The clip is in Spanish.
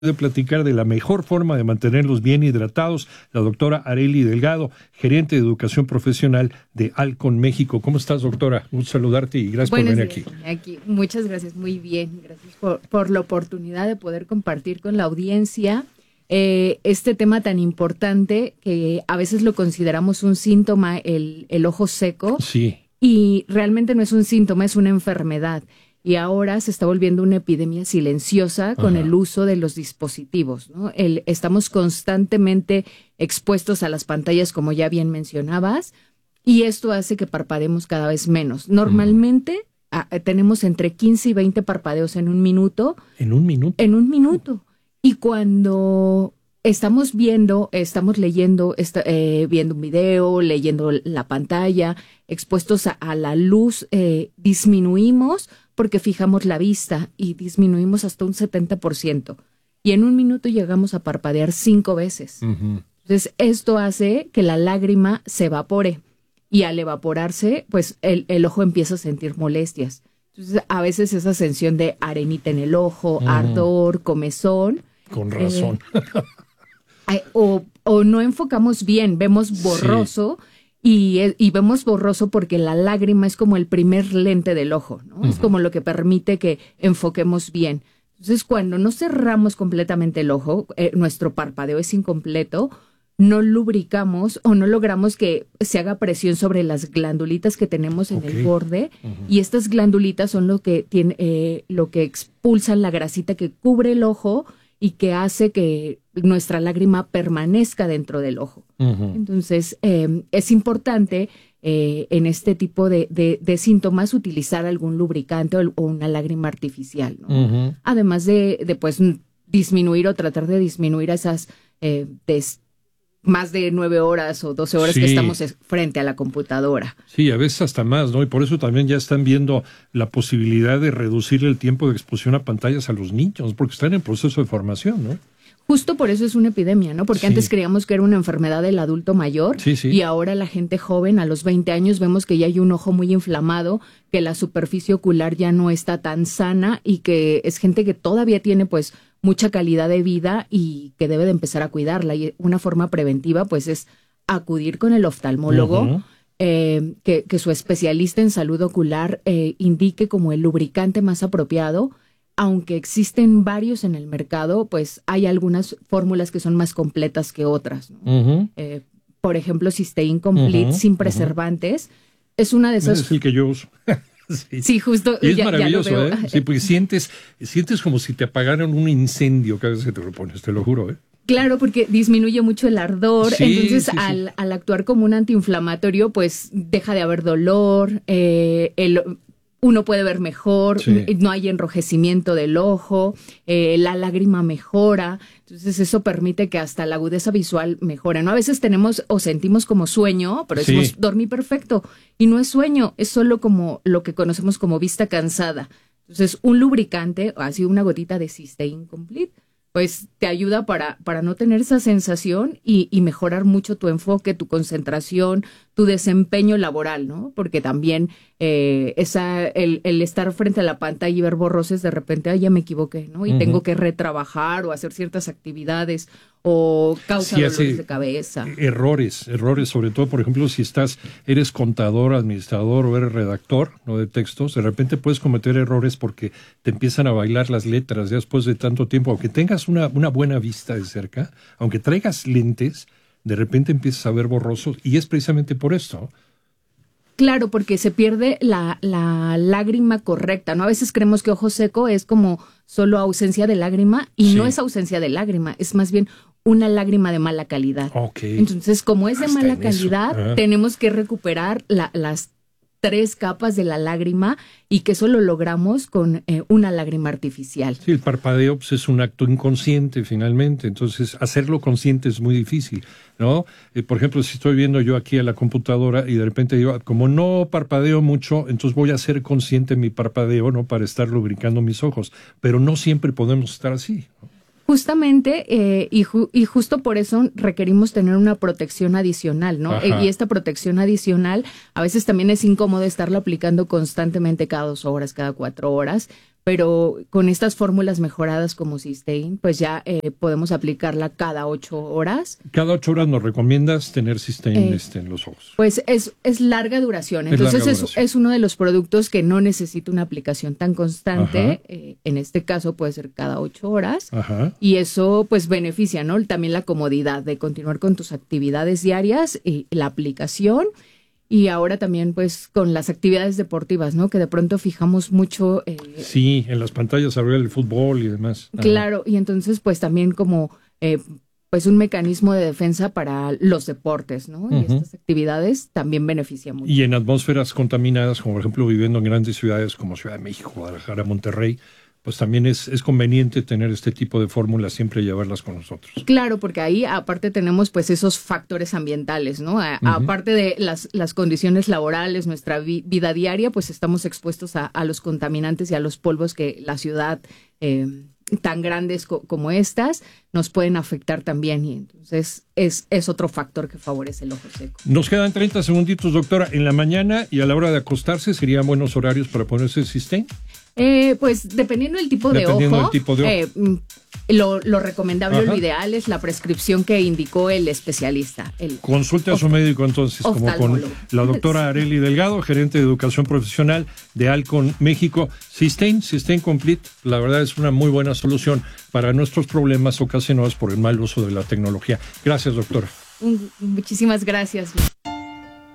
de platicar de la mejor forma de mantenerlos bien hidratados, la doctora Arely Delgado, gerente de educación profesional de Alcon México. ¿Cómo estás, doctora? Un saludarte y gracias por venir aquí. Muchas gracias, muy bien. Gracias por la oportunidad de poder compartir con la audiencia este tema tan importante que a veces lo consideramos un síntoma, el ojo seco. Sí. Y realmente no es un síntoma, es una enfermedad. Y ahora se está volviendo una epidemia silenciosa con el uso de los dispositivos, ¿no? Estamos constantemente expuestos a las pantallas, como ya bien mencionabas, y esto hace que parpadeemos cada vez menos. Normalmente tenemos entre 15 y 20 parpadeos en un minuto. ¿En un minuto? En un minuto. Y cuando estamos leyendo, viendo un video, leyendo la pantalla, expuestos a la luz, disminuimos porque fijamos la vista y disminuimos hasta un 70%. Y en un minuto llegamos a parpadear 5 veces. Entonces, esto hace que la lágrima se evapore. Y al evaporarse, pues el ojo empieza a sentir molestias. Entonces, a veces esa sensación de arenita en el ojo, ardor, comezón. Con razón. O no enfocamos bien, vemos borroso. Sí. Y vemos borroso porque la lágrima es como el primer lente del ojo, ¿no? Es como lo que permite que enfoquemos bien. Entonces, cuando no cerramos completamente el ojo, nuestro parpadeo es incompleto, no lubricamos o no logramos que se haga presión sobre las glandulitas que tenemos en el borde. Y estas glandulitas son lo que expulsan la grasita que cubre el ojo y que hace que nuestra lágrima permanezca dentro del ojo. Entonces, es importante en este tipo de síntomas utilizar algún lubricante o una lágrima artificial, ¿no? Además de pues disminuir o tratar de disminuir esas más de 9 horas o 12 horas que estamos frente a la computadora. Sí, a veces hasta más, ¿no? Y por eso también ya están viendo la posibilidad de reducir el tiempo de exposición a pantallas a los niños, porque están en proceso de formación, ¿no? Justo por eso es una epidemia, ¿no? Porque antes creíamos que era una enfermedad del adulto mayor y ahora la gente joven, a los 20 años, vemos que ya hay un ojo muy inflamado, que la superficie ocular ya no está tan sana y que es gente que todavía tiene pues mucha calidad de vida y que debe de empezar a cuidarla. Y una forma preventiva pues es acudir con el oftalmólogo, que su especialista en salud ocular indique como el lubricante más apropiado. Aunque existen varios en el mercado, pues hay algunas fórmulas que son más completas que otras, ¿no? Por ejemplo, Cysteine Complete sin preservantes es una de esas. Es el que yo uso. Sí, justo. Y es maravilloso, ya lo veo. Sí, porque sientes como si te apagaran un incendio cada vez que te lo pones, te lo juro, Claro, porque disminuye mucho el ardor, entonces al actuar como un antiinflamatorio, pues deja de haber dolor, uno puede ver mejor, no hay enrojecimiento del ojo, la lágrima mejora, entonces eso permite que hasta la agudeza visual mejore, ¿no? A veces tenemos o sentimos como sueño, pero decimos dormí perfecto, y no es sueño, es solo como lo que conocemos como vista cansada. Entonces un lubricante, así una gotita de Cysteine Complete, pues te ayuda para no tener esa sensación y mejorar mucho tu enfoque, tu concentración, tu desempeño laboral, ¿no? Porque también el estar frente a la pantalla y ver borrosos, de repente, ya me equivoqué, ¿no? Y tengo que retrabajar o hacer ciertas actividades o causa dolores de cabeza. Errores, sobre todo, por ejemplo, si eres contador, administrador o eres redactor, ¿no? De textos, de repente puedes cometer errores porque te empiezan a bailar las letras ya después de tanto tiempo. Aunque tengas una buena vista de cerca, aunque traigas lentes, de repente empiezas a ver borroso y es precisamente por esto. Claro, porque se pierde la lágrima correcta, ¿no? A veces creemos que ojo seco es como solo ausencia de lágrima y no es ausencia de lágrima, es más bien una lágrima de mala calidad. Entonces, como es de mala calidad, tenemos que recuperar las 3 capas de la lágrima y que eso lo logramos con una lágrima artificial. Sí, el parpadeo pues, es un acto inconsciente finalmente, entonces hacerlo consciente es muy difícil, ¿no? Por ejemplo, si estoy viendo yo aquí a la computadora y de repente digo, como no parpadeo mucho, entonces voy a ser consciente de mi parpadeo, ¿no? Para estar lubricando mis ojos, pero no siempre podemos estar así, ¿no? Justamente, y justo por eso requerimos tener una protección adicional, ¿no? Y esta protección adicional a veces también es incómodo estarlo aplicando constantemente cada 2 horas, cada 4 horas, pero con estas fórmulas mejoradas como Systane, pues ya podemos aplicarla cada 8 horas. Cada 8 horas nos recomiendas tener Systane en los ojos. Pues es larga duración, entonces es uno de los productos que no necesita una aplicación tan constante, en este caso puede ser cada 8 horas, y eso pues beneficia, ¿no? También la comodidad de continuar con tus actividades diarias y la aplicación. Y ahora también, pues, con las actividades deportivas, ¿no? Que de pronto fijamos mucho... sí, en las pantallas arriba del fútbol y demás. Claro, y entonces, pues, también como, pues, un mecanismo de defensa para los deportes, ¿no? Y estas actividades también benefician mucho. Y en atmósferas contaminadas, como por ejemplo viviendo en grandes ciudades como Ciudad de México, Guadalajara, Monterrey, pues también es conveniente tener este tipo de fórmulas, siempre llevarlas con nosotros. Claro, porque ahí aparte tenemos pues esos factores ambientales, ¿no? Aparte de las condiciones laborales, nuestra vida diaria, pues estamos expuestos a los contaminantes y a los polvos que la ciudad tan grandes como estas nos pueden afectar también, y entonces es otro factor que favorece el ojo seco. Nos quedan 30 segunditos, doctora. En la mañana y a la hora de acostarse, ¿serían buenos horarios para ponerse el Systane? Pues dependiendo del tipo de ojo, lo recomendable o lo ideal es la prescripción que indicó el especialista. Consulte a su médico entonces, como con la doctora Arely Delgado, gerente de educación profesional de Alcon México. Systane Complete, la verdad es una muy buena solución para nuestros problemas ocasionados por el mal uso de la tecnología. Gracias, doctora. Muchísimas gracias.